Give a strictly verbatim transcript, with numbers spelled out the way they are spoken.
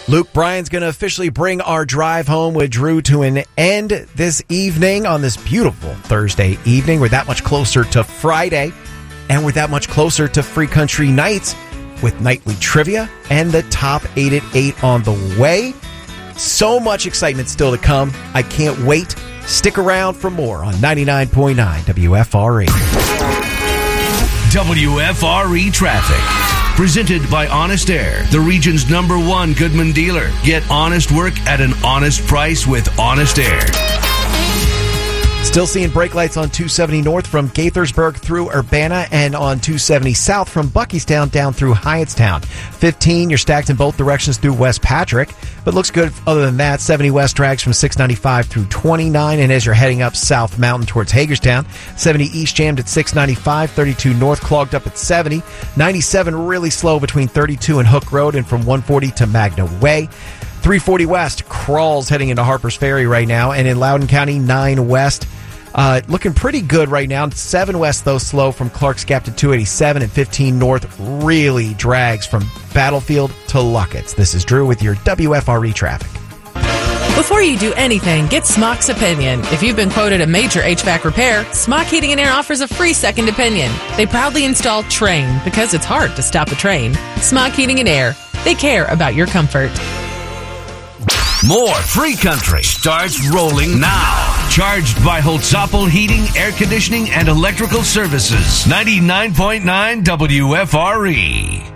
Luke Bryan's going to officially bring our drive home with Drew to an end this evening on this beautiful Thursday evening. We're that much closer to Friday, and we're that much closer to Free Country Nights with nightly trivia and the top eight at eight on the way. So much excitement still to come. I can't wait. Stick around for more on ninety-nine point nine W F R E. W F R E Traffic. Presented by Honest Air, the region's number one Goodman dealer. Get honest work at an honest price with Honest Air. Still seeing brake lights on two seventy north from Gaithersburg through Urbana and on two seventy south from Buckystown down through Hyattstown. fifteen, you're stacked in both directions through West Patrick, but looks good other than that. seventy west drags from six ninety-five through twenty-nine, and as you're heading up South Mountain towards Hagerstown, seventy east jammed at six ninety-five, thirty-two north clogged up at seventy, ninety-seven really slow between thirty-two and Hook Road and from one forty to Magna Way. three forty west crawls heading into Harper's Ferry right now, and in Loudoun County, nine west. Uh, looking pretty good right now. seven west, though, slow from Clark's Gap to two eighty-seven, and fifteen north really drags from Battlefield to Luckett's. This is Drew with your W F R E traffic. Before you do anything, get Smock's opinion. If you've been quoted a major H V A C repair, Smock Heating and Air offers a free second opinion. They proudly install Train because it's hard to stop a train. Smock Heating and Air. They care about your comfort. More Free Country starts rolling now. Charged by Holtzapfel Heating, Air Conditioning, and Electrical Services. ninety-nine point nine W F R E.